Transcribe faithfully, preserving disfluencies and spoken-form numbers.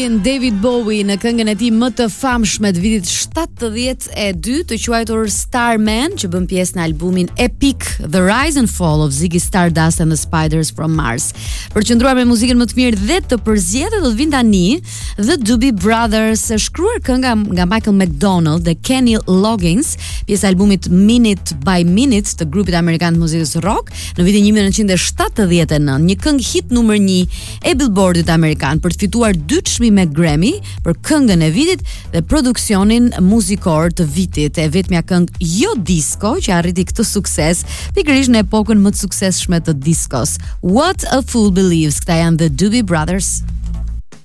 Queen, David Bowie në këngën e tij më të famshme të vitit shtatëdhjetë e dy, të quajtur Starman, që bën pjesë në albumin Epic The Rise and Fall of Ziggy Stardust and the Spiders from Mars. Për të qëndruar me muzikën më të mirë dhe të përzgjedhur do të vinë tani The Doobie Brothers, shkruar kënga nga Michael McDonald dhe Kenny Loggins, pjesë e albumit Minute by Minute të grupit amerikan të muzikës rock në vitin nineteen seventy-nine, një këngë hit numër një e Billboardit amerikan për të fituar dy çmime Grammy për këngën e vitit dhe produksionin muzikor të vitit, e vetmja këngë jo disco që arriti këtë sukses pikërisht në epokën më të suksesshme të diskos. What a Fool Believes, këta janë The Doobie Brothers.